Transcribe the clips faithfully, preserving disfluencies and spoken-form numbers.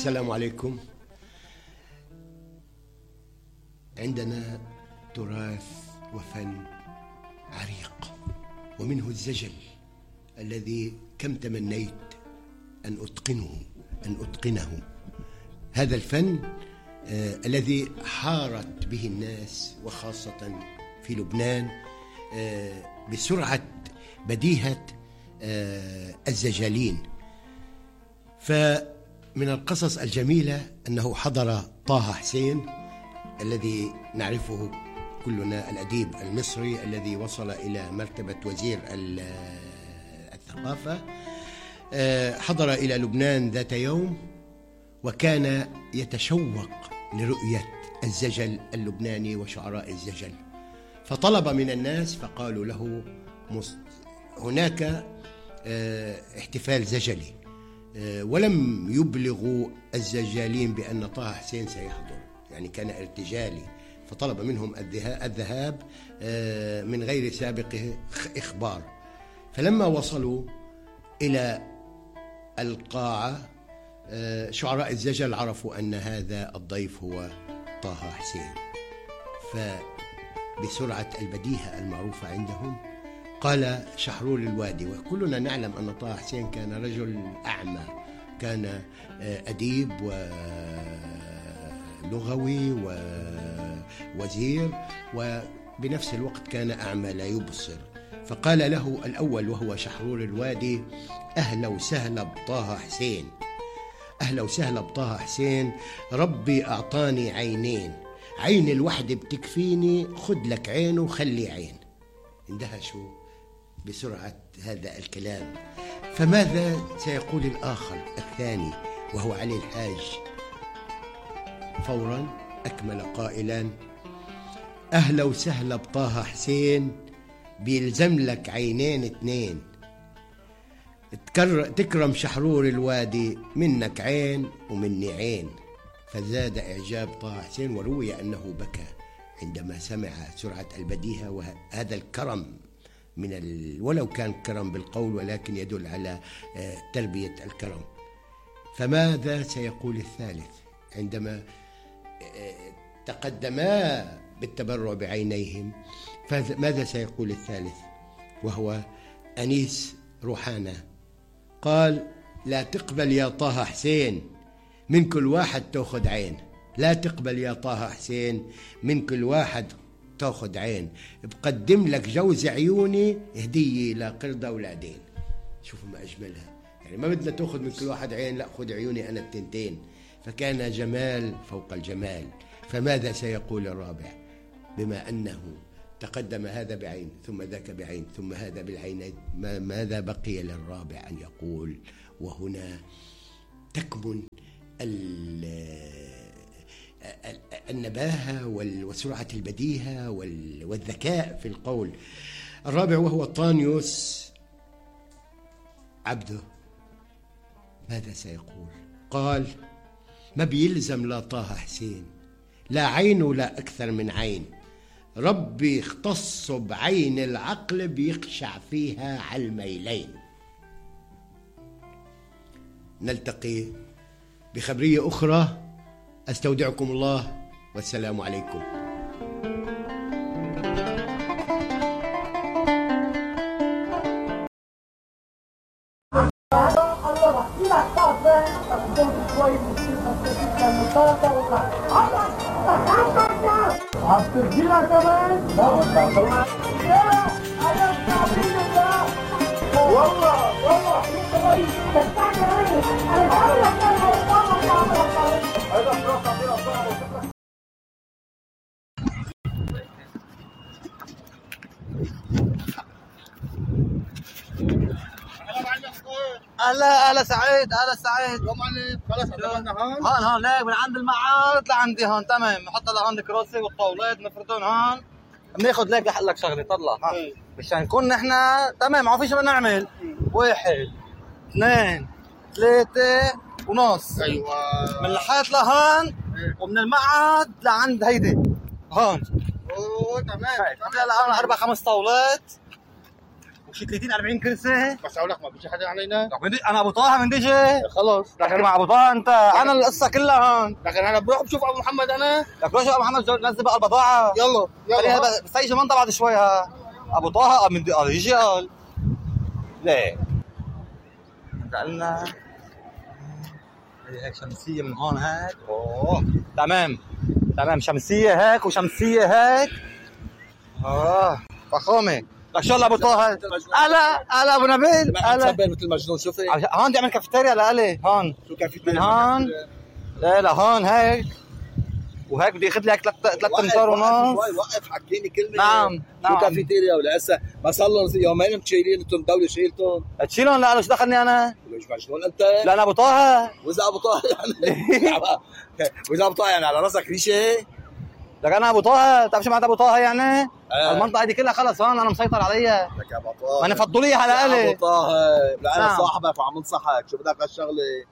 السلام عليكم. عندنا تراث وفن عريق، ومنه الزجل الذي كم تمنيت أن أتقنه أن أتقنه هذا الفن آه الذي حارت به الناس، وخاصة في لبنان، آه بسرعة بديهة آه الزجالين. فمن القصص الجميلة أنه حضر طه حسين الذي نعرفه كلنا، الأديب المصري الذي وصل إلى مرتبة وزير الثقافة، حضر إلى لبنان ذات يوم، وكان يتشوق لرؤية الزجل اللبناني وشعراء الزجل، فطلب من الناس فقالوا له هناك احتفال زجلي، ولم يبلغوا الزجالين بأن طه حسين سيحضر، يعني كان ارتجالي، فطلب منهم الذهاب من غير سابق إخبار. فلما وصلوا إلى القاعة شعراء الزجل عرفوا أن هذا الضيف هو طه حسين، فبسرعة البديهة المعروفة عندهم قال شحرور الوادي، وكلنا نعلم أن طه حسين كان رجل أعمى، كان أديب ولغوي ووزير، وبنفس الوقت كان أعمى لا يبصر. فقال له الأول وهو شحرور الوادي: أهلا وسهلا بطه حسين، أهلا وسهلا بطه حسين، ربي أعطاني عينين، عين الوحدة بتكفيني، خد لك عين وخلي عين. اندهشوا بسرعة هذا الكلام، فماذا سيقول الآخر الثاني وهو علي الحاج؟ فورا أكمل قائلا: أهلا وسهلا بطه حسين، بيلزم لك عينين اتنين، تكرم شحرور الوادي، منك عين ومني عين. فزاد إعجاب طه حسين، وروي أنه بكى عندما سمع سرعة البديهة وهذا الكرم من ال... ولو كان كرم بالقول، ولكن يدل على تربية الكرم. فماذا سيقول الثالث عندما تقدما بالتبرع بعينيهم؟ فماذا سيقول الثالث وهو أنيس روحانة؟ قال: لا تقبل يا طه حسين، من كل واحد تأخذ عين، لا تقبل يا طه حسين، من كل واحد تأخذ عين، بقدم لك جوز عيوني هدية لقرد أولادين. شوفوا ما أجملها، يعني ما بدنا تأخذ من كل واحد عين، لا خذ عيوني أنا التنتين. فكان جمال فوق الجمال. فماذا سيقول الرابع بما أنه تقدم هذا بعين ثم ذاك بعين ثم هذا بالعينين؟ ماذا بقي للرابع أن يقول؟ وهنا تكمن النباهة وسرعة البديهة والذكاء في القول. الرابع وهو طانيوس عبده، ماذا سيقول؟ قال: ما بيلزم لا طه حسين، لا عين ولا أكثر من عين، ربي اختص بعين العقل بيقشع فيها على الميلين. نلتقي بخبرية أخرى، أستودعكم الله والسلام عليكم. اهلا اهلا سعيد، اهلا سعيد. يا معلم خلص عندنا هون هون هون ليك من عند المعارض لعندي هون، تمام. نحط لهون الكراسي والطاولات نفردون هون، بناخذ ليك لحق لك شغله. طلع ها مشان نكون نحن تمام، ما في شيء بدنا نعمل. واحد اثنين ثلاثة ونص. ايوه من الحيط لهون ومن المعهد لعند هيدي هون. اوه تمام. هلا لهون اربع خمس طاولات شي ثلاثين أربعين كرسي. بس اقول لك ما بيجي حدا علينا. انا ابو طه من ديجي. خلص لكن مع ابو طه انت انا القصه كلها هون. لكن انا بروح بشوف ابو محمد انا. لك روح شوف ابو محمد نزل بقى البضاعه. يلا يلا بس هي منطقه بعد شوي ها. ابو طه من قال يجي قال ليه؟ انت قلنا هيك شمسيه من هون هيك. اوه تمام تمام شمسيه هيك وشمسيه هيك. اه فخامه. لك شو ابو طه هلا هلا ابو نبيل هلا مثل مجنون. شوفي هون بدي اعمل كافيتيريا لالي هون. شو كافيتيريا من هون لا لا هون هيك وهيك بدي اخذ لك ثلاث ثلاث امتار ونص. وقف حكيني كلمه. نعم شو كافيتيريا ولا هسه ما صار لهم يومين مشيلين انتم الدوله شيلتهم. تشيلهم لا شو دخلني انا؟ ليش مجنون انت؟ لا انا ابو طه. واذا ابو طه يعني واذا ابو طه يعني على راسك ريشه. لك انا ابو طه بتعرف شو معناتها ابو طه يعني؟ آه. المنطقه دي كلها خلص هون انا مسيطر عليها. لك يا ابو طه ما انا فضلوا على الي. ابو طه لا انا نعم. صاحبك وعم انصحك. شو بدك هالشغله؟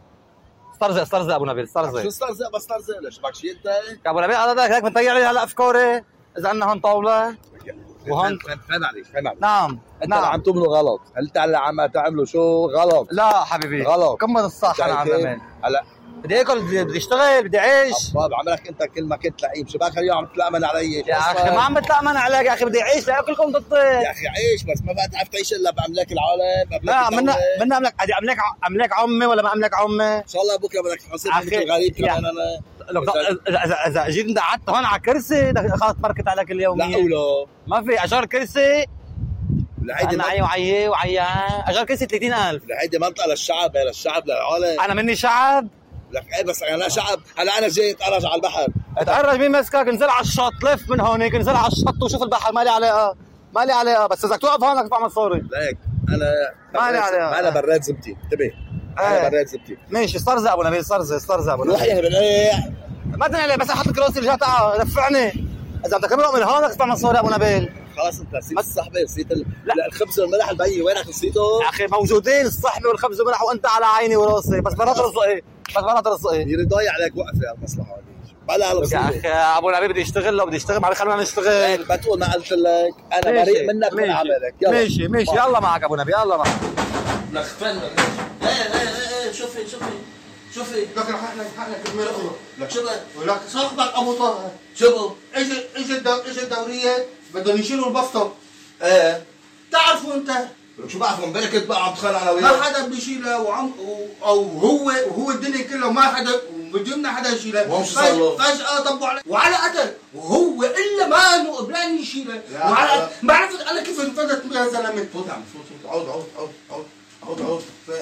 استرزق استرزق ابو نبيل استرزق. شو استرزق بس استرزق ليش بدك شيء انت؟ ابو نبيل انا هيك بنطيع لي هلا افكاري اذا عندنا هون طاوله وهون فهم عليك فهم عليك. نعم انت نعم. عم تعملوا غلط. انت اللي عم تعملوا شو غلط. لا حبيبي غلط. كمل الصح انا عم بعمل. هلا بدي اكل بدي اشتغل بدي اعيش. بابا عملك انت كل ما كنت لئيم. شباك اليوم عم تتلامن علي يا اخي ما عم بتلامن عليك يا اخي بدي اعيش لاكلكم ضدي. يا اخي عيش بس ما بقى تعرف تعيش الا باملاك العالم. لا منا منا املك ادي املك املك عمي ولا ما املك عمي؟ ان شاء الله بكره بدك تحاسب مثل غريب كمان انا. لو اذا اذا جيت انت قعدت هون على كرسي خلص بركت عليك اليوميه. لا ولا ما في اجار كرسي. لهيدي انا عي وعي وعي اجار كرسي ثلاثين ألف. لهيدي منطقه للشعب للشعب للعالم. انا مني شعب. لك ايه بس انا شعب. هلا انا جاي اتقرج على البحر. اتقرج مين مسكك؟ انزل على الشط لف من هونيك انزل على الشط وشوف البحر ما لي علاقه ما لي علاقه بس اذا توقف هون بدك تدفع مصاري. ليك انا ما لي علاقه. انا براد زبتي انتبه. انا براد زبتي. ماشي استرزق ابو نبيل استرزق استرزق ابو نبيل. روح يعني بالريح. ما تدري عليه بس احط لك راسي رجعت تعال دفعني. اذا بدك تمرق من هون بدك تدفع مصاري ابو نبيل. خلاص انت نسيت الصحبه نسيت ال... لا الخبز والملح البي وينك نسيته؟ يا اخي موجودين الصحبه والخبز والملح وانت على عيني وراسي بس مرات رزقي بس مرات رزقي. يري ضايع عليك وقفه هالمصلحه هذه. بلا يا اخي ابو نبيل بدي اشتغل لو بدي اشتغل ما خلينا نشتغل. ما تقول ما قلت لك انا بريء منك من عملك. يلا ماشي ماشي يلا معك ابو نبيل يلا معك. لك فن ايه ايه ايه شوفي شوفي شوفي لك حقنا حقنا كلمه اخرى. لك شو بك؟ ولك صاحبك ابو طه شو اجى اجى اجى الدوريه بدهم يشيلوا البسطه. ايه تعرفوا انت لك شو بعرف امبارح كنت بقى عم بتخانق انا ما وياك. حدا بيشيلها وعم او هو وهو الدنيا كلها ما حدا بدنا حدا يشيلها. وهم شو صار له؟ فجاه طبوا عليه وعلى قتل وهو الا ما انه قبلان يشيلها وعلى ما عرفت انا كيف انفذت يا زلمه. فوت عم فوت فوت عود عود عود عود عود عود فايح.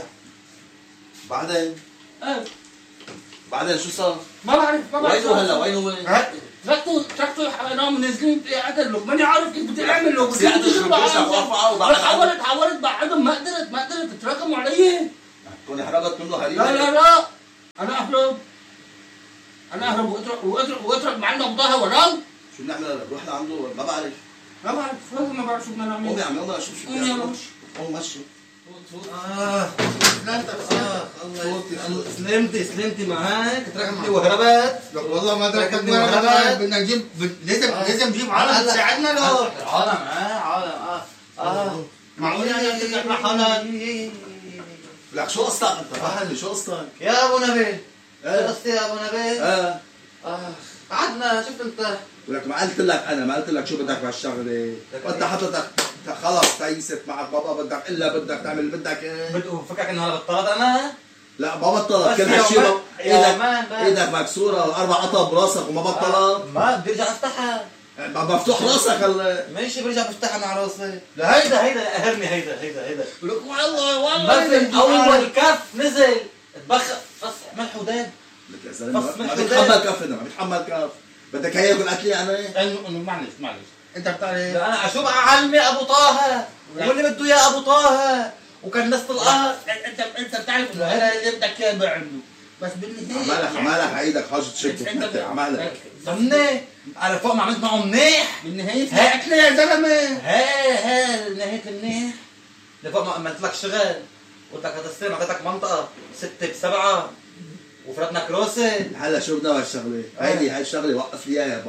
بعدين ايه بعدين شو صار؟ ما بعرف ما بعرف وين هو هلا وين هو؟ تركته تركته حرام منزلين قتل له ماني عارف كيف بدي اعمل له بس وقفعه حاولت حاولت بعدهم ما قدرت ما قدرت تراكموا علي. تكوني حرقت منه هريمه. لا لا لا انا اهرب انا اهرب واترك واترك واترك معنا ابو طه ورام. شو بنعمل هلا؟ بروح لعنده ما بعرف. ما بعرف والله ما بعرف شو بدنا نعمل. قومي عم يلا شوف شو قومي يلا مشي. قوم مشي. اه سلمتي سلمتي معك تركتني وهربت. والله ما تركتني وهربت. بدنا نجيب لازم لازم نجيب عالم تساعدنا له. عالم اه عالم اه اه معقول يعني بدك تروح حالك؟ لك شو قصتك انت؟ فهمني شو قصتك؟ يا ابو نبيل شو ايه قصتي يا ابو نبيل؟ ايه اه قعدنا شفت انت ولك ما قلت لك انا ما قلت لك شو بدك بهالشغله. وانت حضرتك انت خلص تيست معك بابا بدك الا بدك تعمل اللي بدك ايه. بدو فكرك انه هذا بطلت انا؟ لا ما بطلت كل بس هالشيء يومين- ايدك يومين بس. ايدك مكسوره واربع قطع براسك وما بطلت. ما بدي ارجع افتحها. ما مفتوح راسك هلا. ماشي برجع بفتحها مع راسي. لا هيدا هيدا قهرني هيدا هيدا هيدا. لك والله والله بس اول كف نزل تبخ بس ملح وداب. لك يا زلمه بس ما ملح بيتحمل وداب. كف ما بيتحمل كف. بدك هي يقول قتلي يعني. انه انه معلش معلش انت بتعرف لا انا اشوف اعلمي ابو طه واللي بده اياه ابو طه وكان نص القهر. انت انت بتعرف انه هذا اللي بدك اياه بعمله بس بالنهايه عمالك عمالك عيدك حاجه تشك انت انت عمالك. ضمني على فوق ما عملت معه منيح. بالنهايه هاكله يا زلمه. هي هي نهاية المنيح لفوق ما عملت لك شغل قلت لك هتستلم اعطيتك منطقة ستة بسبعة وفرتنا كروسة. هلا شو بدنا هالشغله؟ هيدي هاي الشغله وقف لي اياها بقى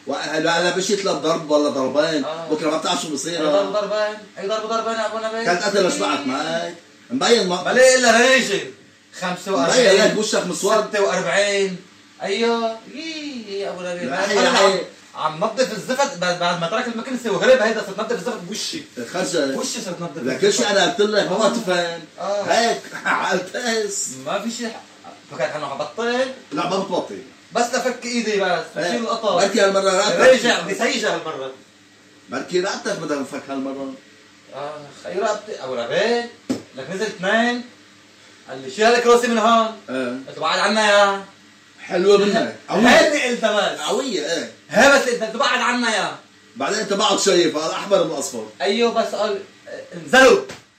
وهلا هلا مشيت لضرب ولا ضربين آه. بكره ما بتعرف شو بصير. ضرب ضربين، اي ضرب ضربين يا ابو نبيل. كانت قتل شبعت معك مبين ما بلاقي الا ريجل خمسة وأربعين مبين لك وشك مسود ستة وأربعين. ايوه يي يا ابو نبيل انا عم نظف الزفت بعد ما ترك المكنسه وهرب. هيدا صرت نظف الزفت بوشي خرجت وشي صرت نظف لكن شيء انا قلت لك ما تفهم هيك عالتاس ما في شيء. فكرت انه حبطل. لا ما بتبطل بس لفك ايدي بس بشيل القطر. بركي هالمره راتك رجع بدي سيجه هالمره. بركي راتك بدها نفك هالمره. اخ اي رقبتي ابو نبيل لك نزل اثنين. قال لي شيل الكروسي من هون. اه قلت بعد عنا يا حلوه منك هيدي قلتها بس قويه. ايه هي بس انت بعد عنا يا بعدين انت بعد شايف هذا احمر من اصفر. ايوه بس قال انزلوا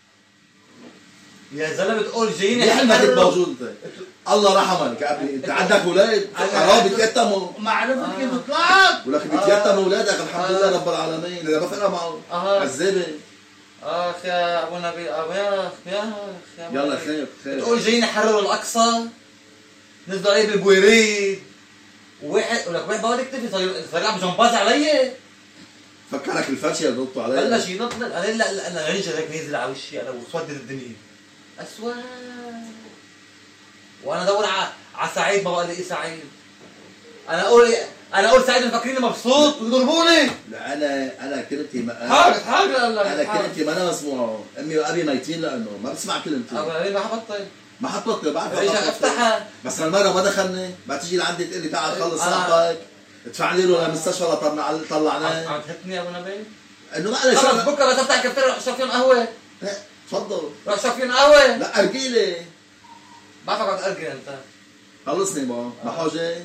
يا زلمه بتقول جايين احنا ما كنت موجود انت. الله رحمك يا ابني انت عندك اولاد حرام بيتيتموا. ما عرفت كيف طلعت. ولك بيتيتموا اولادك الحمد لله رب العالمين. اذا ما فرق معه عذابه. اخ يا ابو نبيل يا اخ يا اخ يلا خير خير. بتقول جايين يحرروا الاقصى نزلوا عليه بالبويريد وواحد ولك واحد بقى يكتفي صار يلعب جمباز علي. فكرك الفرشه اللي نطوا عليه بلش ينط. انا لا لا انا رجل هيك نازل على وشي انا وسودت الدنيا اسود. وانا ادور على على سعيد ما بقى لي سعيد. انا اقول انا اقول سعيد مفكريني مبسوط ويضربوني. لا انا انا كلمتي ما حاجه حاجه انا كلمتي ما انا مسموعه. امي وابي ميتين لانه ما بسمع كلمتي. ابي ما حبطل ما حطت بعرف رجع افتحها. بس هالمره ما دخلني. ما تيجي لعندي تقول لي تعال خلص صاحبك ادفع لي له للمستشفى لطلع طلعناه. عم تهتني يا ابو نبيل انه ما انا خلص بكره بس افتح كفتير روح اشرب فيهم قهوه. تفضل روح اشرب فيهم قهوه. لا ارجي لي بعرفك عم تأرجي انت. خلصني ما ما حاجه.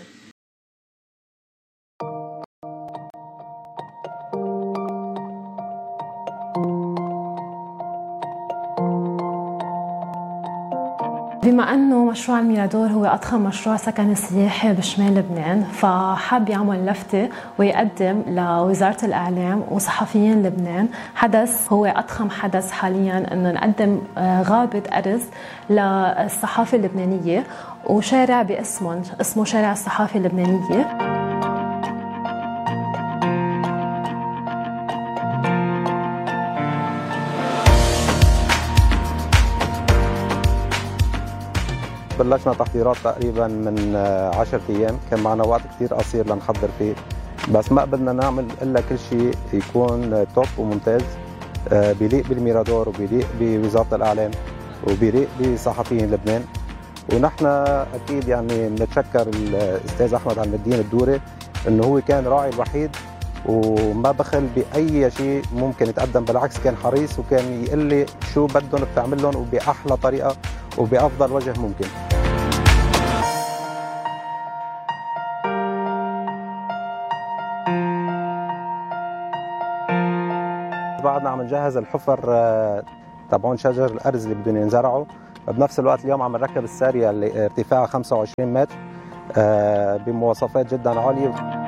بما أنه مشروع الميرادور هو أضخم مشروع سكني سياحي بشمال لبنان، فحاب يعمل لفتة ويقدم لوزارة الإعلام وصحفيين لبنان حدث هو أضخم حدث حالياً، أنه نقدم غابة أرز للصحافة اللبنانية وشارع باسمه اسمه شارع الصحافة اللبنانية. بلشنا تحضيرات تقريبا من عشرة ايام، كان معنا وقت كثير قصير لنحضر فيه، بس ما قدرنا نعمل الا كل شيء يكون توب وممتاز بيليق بالميرادور وبيليق بوزاره الاعلام وبيليق بصحفيين لبنان. ونحن اكيد يعني بنتشكر الاستاذ احمد عم الدين الدوري انه هو كان راعي الوحيد وما بخل باي شيء ممكن يتقدم، بالعكس كان حريص وكان يقول لي شو بدهم بتعمل لهم وباحلى طريقه وبافضل وجه ممكن. بعدنا عم نجهز الحفر تبعون شجر الارز اللي بدهم ينزرعوا، بنفس الوقت اليوم عم نركب الساريه اللي ارتفاعها خمسة وعشرين متر بمواصفات جدا عاليه.